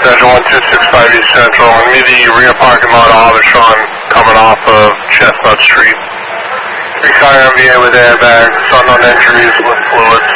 Center 1265 East Central, and meet the rear parking lot of Havashon coming off of Chestnut Street. Your car MVA with airbags, unknown injuries with fluids.